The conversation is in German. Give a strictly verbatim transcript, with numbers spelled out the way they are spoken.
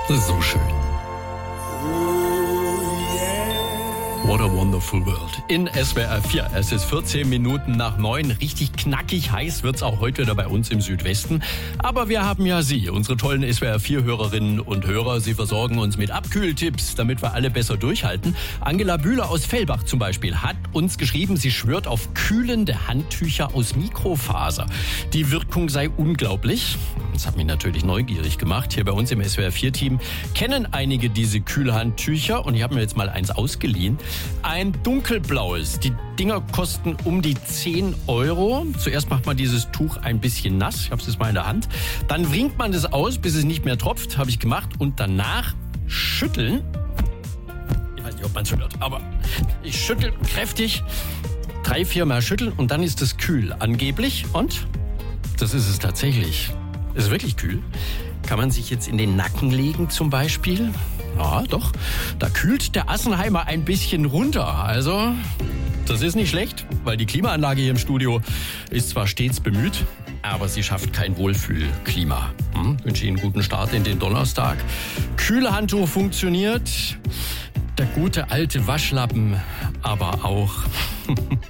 Das ist so schön. What a wonderful world. In S W R vier. Es ist vierzehn Minuten nach neun. Richtig knackig heiß wird's auch heute wieder bei uns im Südwesten. Aber wir haben ja Sie, unsere tollen S W R vier Hörerinnen und Hörer. Sie versorgen uns mit Abkühltipps, damit wir alle besser durchhalten. Angela Bühler aus Fellbach zum Beispiel hat uns geschrieben, sie schwört auf kühlende Handtücher aus Mikrofaser. Die Wirkung sei unglaublich. Das hat mich natürlich neugierig gemacht. Hier bei uns im S W R vier Team kennen einige diese Kühlhandtücher und ich habe mir jetzt mal eins ausgeliehen. Ein dunkelblaues. Die Dinger kosten um die zehn Euro. Zuerst macht man dieses Tuch ein bisschen nass. Ich habe es jetzt mal in der Hand. Dann wringt man das aus, bis es nicht mehr tropft. Habe ich gemacht. Und danach schütteln. Ich weiß nicht, ob man es hört, aber ich schüttel kräftig. Drei, vier Mal schütteln und dann ist es kühl. Angeblich. Und das ist es tatsächlich. Es ist wirklich kühl. Kann man sich jetzt in den Nacken legen zum Beispiel? Ja, doch. Da kühlt der Assenheimer ein bisschen runter. Also, das ist nicht schlecht, weil die Klimaanlage hier im Studio ist zwar stets bemüht, aber sie schafft kein Wohlfühlklima. Hm? Wünsche Ihnen einen guten Start in den Donnerstag. Kühlhandtuch funktioniert. Der gute alte Waschlappen aber auch.